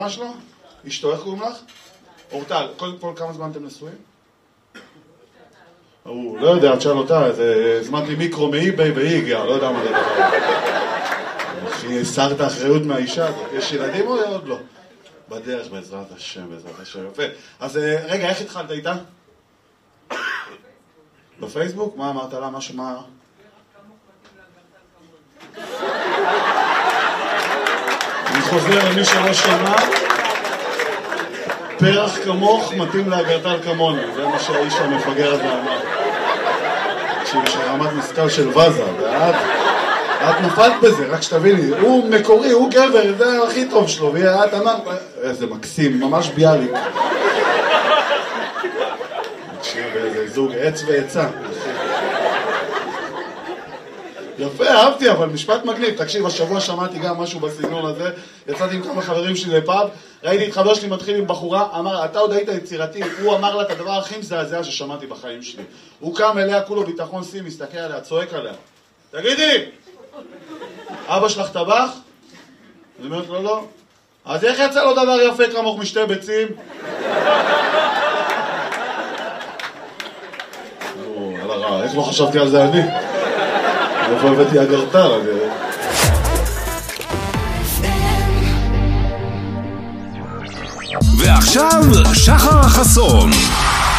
מה שלו? אשתו, איך קוראים לך? אורטל, קודם כל כמה זמן אתם נשואים? הוא לא יודע, תשאל אותה, הזמנתי מיקרו מאי-ביי והיא הגיעה, לא יודע מה זה דבר. שהיא שרת האחריות מהאישה הזאת. יש ילדים או עוד לא? בדרך, בעזרת השם, בעזרת השם. יפה. אז רגע, איך התחלת איתה? בפייסבוק? מה אמרת לה? משהו מה? אני חוזר למי שלא שמע. פרח כמוך מתאים לאגרטל כמוני. זה מה שהאיש המפגר הזה אמר. תקשיב, יש רמת משכל של וזה, ואת נפלת בזה, רק שתביני. הוא מקורי, הוא גבר, זה הכי טוב שלו. ואת אמרת, איזה מקסים, ממש ביאליק. תקשיב, איזה זוג עץ ועצה. יפה, אהבתי, אבל משפט מגניב. תקשיב, השבוע שמעתי גם משהו בסגנון הזה, יצאתי עם כמה חברים שלי לפאב, ראיתי את חבר שלי מתחיל עם בחורה, אמר, אתה עוד היית יצירתי, הוא אמר לה את הדבר הכי מזעזע ששמעתי בחיים שלי. הוא קם אליה, כולו ביטחון סי, מסתכל עליה, צועק עליה. תגידי, אבא שלך טבח? אני אומרת לו, לא. אז איך יצא לו דבר יפה כמוך משתי ביצים? על הרע, איך לא חשבתי על זה אני? איפה הבאתי אגרטל? ועכשיו שחר חסון.